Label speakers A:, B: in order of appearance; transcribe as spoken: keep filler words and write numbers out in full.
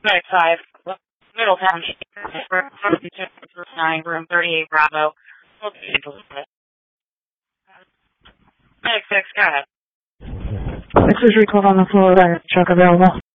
A: Right, five. Middletown. nine, room thirty-eight, Bravo. Medic six, go ahead.
B: This is recalled on the floor, right? Truck available.